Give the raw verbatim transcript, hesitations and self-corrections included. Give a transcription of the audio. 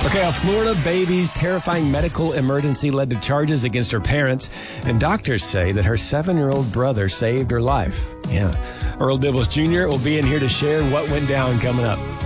Okay, a Florida baby's terrifying medical emergency led to charges against her parents, and doctors say that her seven-year-old brother saved her life. Yeah. Earl Dibbles Junior will be in here to share what went down coming up.